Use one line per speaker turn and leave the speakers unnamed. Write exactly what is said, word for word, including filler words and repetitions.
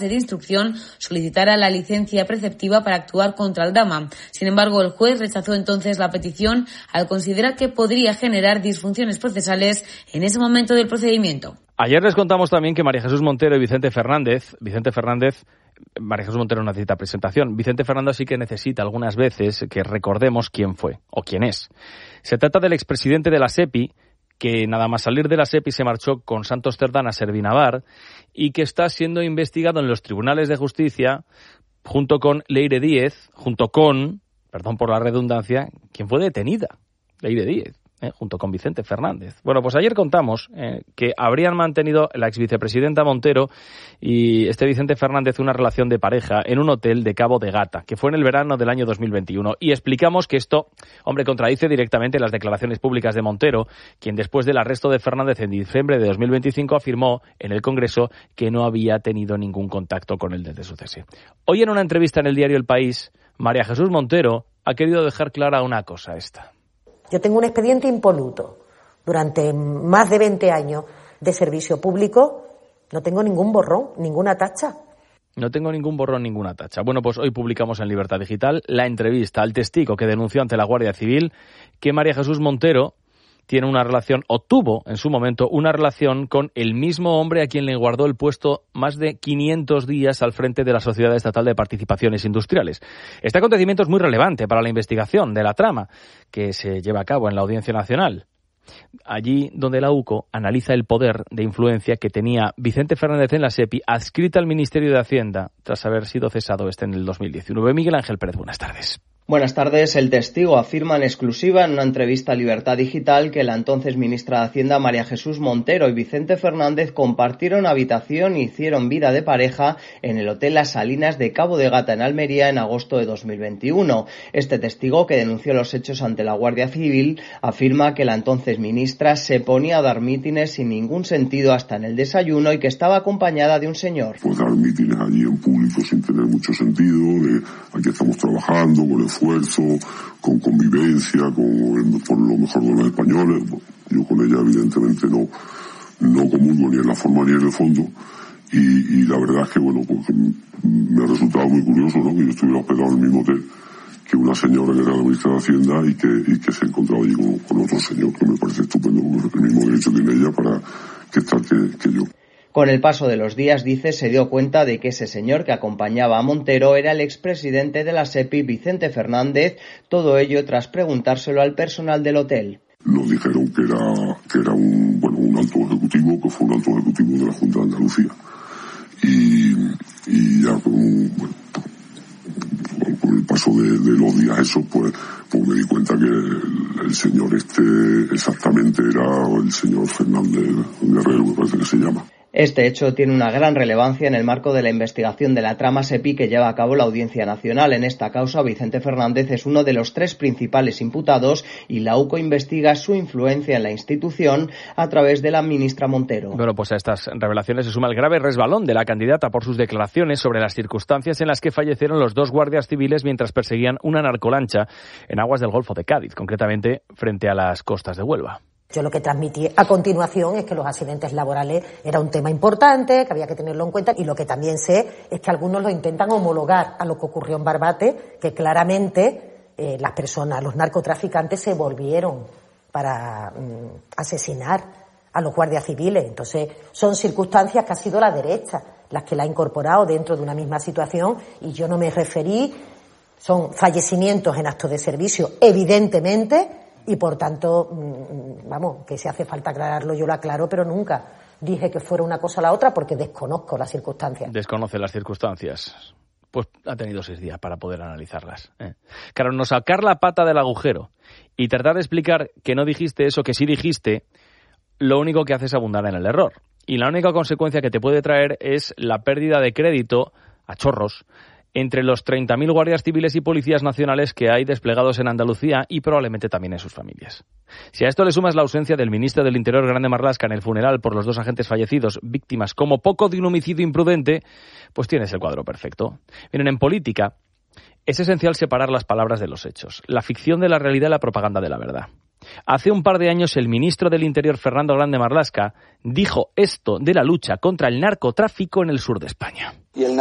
de instrucción solicitara la licencia preceptiva para actuar contra Aldama. Sin embargo, el juez rechazó entonces la petición al considerar que podría generar disfunciones procesales en ese momento del procedimiento.
Ayer les contamos también que María Jesús Montero y Vicente Fernández, Vicente Fernández, María Jesús Montero no necesita presentación, Vicente Fernández sí que necesita algunas veces que recordemos quién fue o quién es. Se trata del expresidente de la SEPI, que nada más salir de la SEPI se marchó con Santos Cerdán a Servinavar y que está siendo investigado en los tribunales de justicia junto con Leire Díez, junto con, perdón por la redundancia, quien fue detenida, Leire Díez. Eh, junto con Vicente Fernández. Bueno, pues ayer contamos eh, que habrían mantenido la exvicepresidenta Montero y este Vicente Fernández una relación de pareja en un hotel de Cabo de Gata, que fue en el verano del año dos mil veintiuno. Y explicamos que esto, hombre, contradice directamente las declaraciones públicas de Montero, quien después del arresto de Fernández en diciembre de dos mil veinticinco afirmó en el Congreso que no había tenido ningún contacto con él desde su cese. Hoy en una entrevista en el diario El País, María Jesús Montero ha querido dejar clara una cosa esta.
Yo tengo un expediente impoluto. Durante más de veinte años de servicio público no tengo ningún borrón, ninguna tacha.
No tengo ningún borrón, ninguna tacha. Bueno, pues hoy publicamos en Libertad Digital la entrevista al testigo que denunció ante la Guardia Civil que María Jesús Montero tiene una relación, o tuvo en su momento una relación con el mismo hombre a quien le guardó el puesto más de quinientos días al frente de la Sociedad Estatal de Participaciones Industriales. Este acontecimiento es muy relevante para la investigación de la trama que se lleva a cabo en la Audiencia Nacional. Allí donde la UCO analiza el poder de influencia que tenía Vicente Fernández en la SEPI, adscrita al Ministerio de Hacienda, tras haber sido cesado este en el dos mil diecinueve. Miguel Ángel Pérez, buenas tardes.
Buenas tardes. El testigo afirma en exclusiva en una entrevista a Libertad Digital que la entonces ministra de Hacienda María Jesús Montero y Vicente Fernández compartieron habitación e hicieron vida de pareja en el Hotel Las Salinas de Cabo de Gata en Almería en agosto de dos mil veintiuno. Este testigo, que denunció los hechos ante la Guardia Civil, afirma que la entonces ministra se ponía a dar mítines sin ningún sentido hasta en el desayuno y que estaba acompañada de un señor.
Pues dar mítines allí en público sin tener mucho sentido, de aquí estamos trabajando con el esfuerzo, con convivencia, con por lo mejor de los españoles. Yo con ella evidentemente no, no comulgo ni en la forma ni en el fondo. Y, y la verdad es que, bueno, pues me ha resultado muy curioso, ¿no?, que yo estuviera hospedado en el mismo hotel que una señora que era la ministra de Hacienda y que, y que se encontraba allí con, con otro señor, que me parece estupendo, porque el mismo derecho tiene ella para que estar que, que yo.
Con el paso de los días, dice, se dio cuenta de que ese señor que acompañaba a Montero era el expresidente de la SEPI, Vicente Fernández, todo ello tras preguntárselo al personal del hotel.
Nos dijeron que era, que era un, bueno, un alto ejecutivo, que fue un alto ejecutivo de la Junta de Andalucía. Y, y ya con, bueno, con el paso de, de los días eso, pues, pues me di cuenta que el, el señor este exactamente era el señor Fernández Guerrero, me parece que se llama.
Este hecho tiene una gran relevancia en el marco de la investigación de la trama SEPI que lleva a cabo la Audiencia Nacional. En esta causa, Vicente Fernández es uno de los tres principales imputados y la UCO investiga su influencia en la institución a través de la ministra Montero.
Bueno, pues a estas revelaciones se suma el grave resbalón de la candidata por sus declaraciones sobre las circunstancias en las que fallecieron los dos guardias civiles mientras perseguían una narcolancha en aguas del Golfo de Cádiz, concretamente frente a las costas de Huelva.
Yo lo que transmití a continuación es que los accidentes laborales era un tema importante, que había que tenerlo en cuenta, y lo que también sé es que algunos lo intentan homologar a lo que ocurrió en Barbate, que claramente eh, las personas, los narcotraficantes se volvieron para mm, asesinar a los guardias civiles. Entonces, son circunstancias que ha sido la derecha las que la ha incorporado dentro de una misma situación, y yo no me referí, son fallecimientos en actos de servicio, evidentemente. Y por tanto, vamos, que si hace falta aclararlo, yo lo aclaro, pero nunca dije que fuera una cosa o la otra porque desconozco las circunstancias.
Desconoce las circunstancias. Pues ha tenido seis días para poder analizarlas. ¿eh? Claro, no sacar la pata del agujero y tratar de explicar que no dijiste eso, que sí dijiste, lo único que hace es abundar en el error. Y la única consecuencia que te puede traer es la pérdida de crédito a chorros entre los treinta mil guardias civiles y policías nacionales que hay desplegados en Andalucía y probablemente también en sus familias. Si a esto le sumas la ausencia del ministro del Interior, Grande Marlaska, en el funeral por los dos agentes fallecidos, víctimas como poco de un homicidio imprudente, pues tienes el cuadro perfecto. Miren, en política es esencial separar las palabras de los hechos, la ficción de la realidad y la propaganda de la verdad. Hace un par de años el ministro del Interior, Fernando Grande Marlaska, dijo esto de la lucha contra el narcotráfico en el sur de España.
Y el